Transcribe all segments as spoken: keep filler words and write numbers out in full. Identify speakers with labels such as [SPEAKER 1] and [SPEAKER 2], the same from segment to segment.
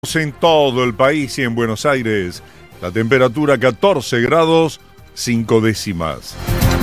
[SPEAKER 1] En todo el país y en Buenos Aires, la temperatura catorce grados, cinco décimas.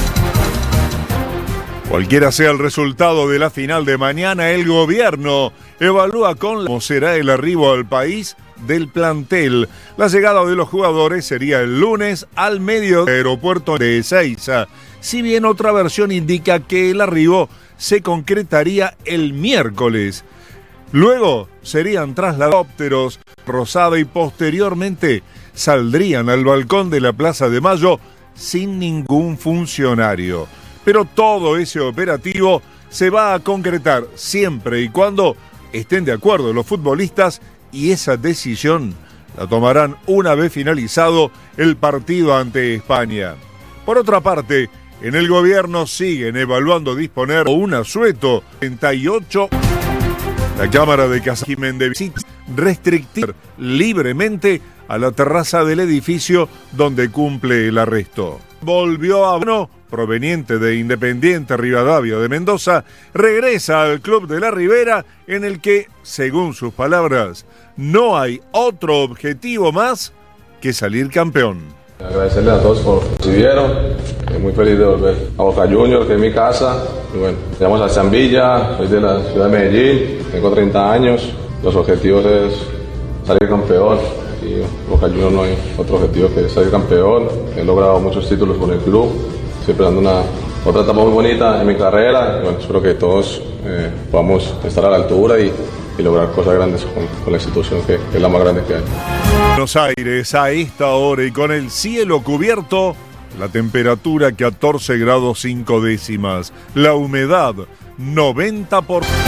[SPEAKER 1] Cualquiera sea el resultado de la final de mañana, el gobierno evalúa con cómo será el arribo al país del plantel. La llegada de los jugadores sería el lunes al medio del aeropuerto de Ezeiza, si bien otra versión indica que el arribo se concretaría el miércoles. Luego serían trasladados Rosada y posteriormente saldrían al balcón de la Plaza de Mayo sin ningún funcionario. Pero todo ese operativo se va a concretar siempre y cuando estén de acuerdo los futbolistas, y esa decisión la tomarán una vez finalizado el partido ante España. Por otra parte, en el gobierno siguen evaluando disponer un asueto treinta y ocho. La Cámara de Casajimen de visitas restringir libremente a la terraza del edificio donde cumple el arresto. Volvió a Bono, proveniente de Independiente Rivadavia de Mendoza, regresa al club de la Ribera, en el que, según sus palabras, no hay otro objetivo más que salir campeón.
[SPEAKER 2] Agradecerles a todos por recibieron, muy feliz de volver a Boca Juniors, que es mi casa. Y bueno, llamamos a Zambilla, soy de la ciudad de Medellín, tengo treinta años, los objetivos es salir campeón, y Boca Juniors no hay otro objetivo que salir campeón. He logrado muchos títulos con el club, estoy esperando una otra etapa muy bonita en mi carrera, y bueno, espero que todos eh, podamos estar a la altura y, y lograr cosas grandes con, con la institución que, que es la más grande que hay.
[SPEAKER 1] Buenos Aires a esta hora y con el cielo cubierto, la temperatura catorce grados cinco décimas, la humedad noventa por ciento.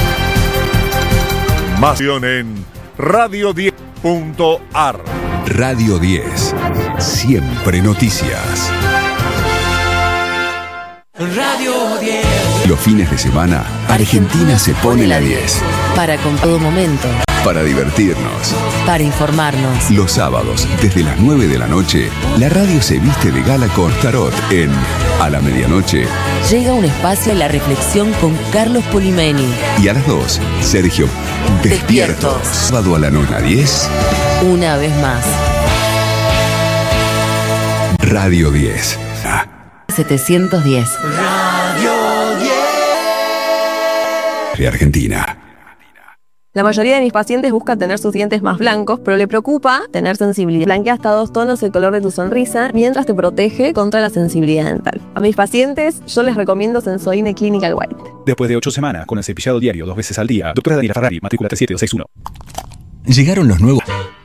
[SPEAKER 1] Más en radio diez punto a r.
[SPEAKER 3] Radio diez, siempre noticias.
[SPEAKER 4] Radio diez.
[SPEAKER 3] Los fines de semana, Argentina se pone la diez.
[SPEAKER 5] Para con todo momento.
[SPEAKER 3] Para divertirnos.
[SPEAKER 5] Para informarnos.
[SPEAKER 3] Los sábados, desde las nueve de la noche, la radio se viste de gala con Tarot en A la Medianoche.
[SPEAKER 5] Llega un espacio a la reflexión con Carlos Polimeni.
[SPEAKER 3] Y a las dos, Sergio Despiertos.
[SPEAKER 5] Despiertos.
[SPEAKER 3] Sábado a la noche diez.
[SPEAKER 5] Una vez más.
[SPEAKER 3] Radio diez. Ah.
[SPEAKER 5] setecientos diez.
[SPEAKER 4] Radio diez.
[SPEAKER 3] De Argentina.
[SPEAKER 6] La mayoría de mis pacientes busca tener sus dientes más blancos, pero le preocupa tener sensibilidad. Blanquea hasta dos tonos el color de tu sonrisa, mientras te protege contra la sensibilidad dental. A mis pacientes yo les recomiendo Sensodyne Clinical White.
[SPEAKER 7] Después de ocho semanas con el cepillado diario dos veces al día, doctora Daniela Ferrari, matrícula tres siete dos seis uno.
[SPEAKER 8] Llegaron los nuevos.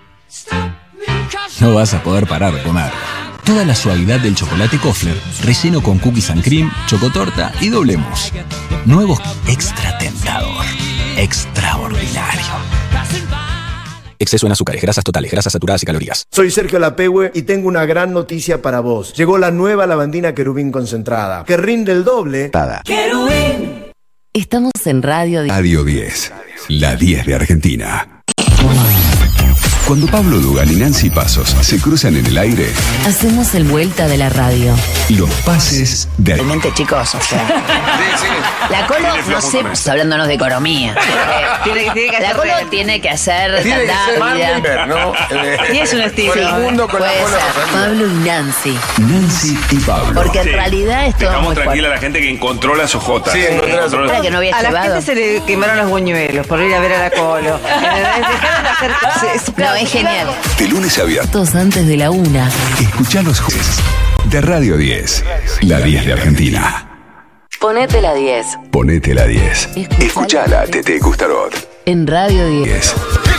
[SPEAKER 8] No vas a poder parar de comer. Toda la suavidad del chocolate Kofler, relleno con cookies and cream, chocotorta y doble mousse. Nuevos extra tentador. Extraordinario.
[SPEAKER 9] Exceso en azúcares, grasas totales, grasas saturadas y calorías.
[SPEAKER 10] Soy Sergio Lapehue y tengo una gran noticia para vos. Llegó la nueva lavandina Querubín concentrada, que rinde el doble.
[SPEAKER 4] Querubín.
[SPEAKER 5] Estamos en Radio diez.
[SPEAKER 3] Radio diez, la diez de Argentina. Cuando Pablo Dugan y Nancy Pasos se cruzan en el aire,
[SPEAKER 5] Hacemos el vuelta de la radio.
[SPEAKER 3] los pases de...
[SPEAKER 11] Realmente, chicos, o sea.
[SPEAKER 12] Sí, sí.
[SPEAKER 11] La Colo, no sé, pues, hablándonos de economía.
[SPEAKER 12] Tiene, tiene que
[SPEAKER 11] La
[SPEAKER 12] hacer
[SPEAKER 11] Colo
[SPEAKER 12] real.
[SPEAKER 11] tiene que hacer
[SPEAKER 12] Tiene que ser
[SPEAKER 11] stand-up, vida.
[SPEAKER 12] Marley, ¿no?
[SPEAKER 11] Tienes un estilo.
[SPEAKER 12] Por el mundo con la
[SPEAKER 11] Puede
[SPEAKER 12] Colo
[SPEAKER 11] ser.
[SPEAKER 12] Rosalía.
[SPEAKER 11] Pablo y Nancy.
[SPEAKER 3] Nancy y Pablo.
[SPEAKER 11] Porque en
[SPEAKER 13] Sí.
[SPEAKER 11] realidad es todo
[SPEAKER 13] Dejamos
[SPEAKER 11] muy
[SPEAKER 13] tranquila a
[SPEAKER 11] fuerte.
[SPEAKER 13] la gente que encontró las ojotas.
[SPEAKER 12] Sí, encontró las
[SPEAKER 11] Ahora que no había
[SPEAKER 12] A la
[SPEAKER 11] llevado.
[SPEAKER 12] gente se le quemaron los buñuelos por ir a ver a la Colo. Dejaron de hacer cosas.
[SPEAKER 11] No, es genial.
[SPEAKER 3] De lunes a viernes,
[SPEAKER 5] Todos antes de la una.
[SPEAKER 3] escuchá los jueves de Radio diez, la diez de Argentina.
[SPEAKER 5] Ponete la diez.
[SPEAKER 3] Ponete la diez.
[SPEAKER 5] Escuchala.
[SPEAKER 3] Escuchala, Tete Gustarot.
[SPEAKER 5] En Radio diez.
[SPEAKER 3] diez.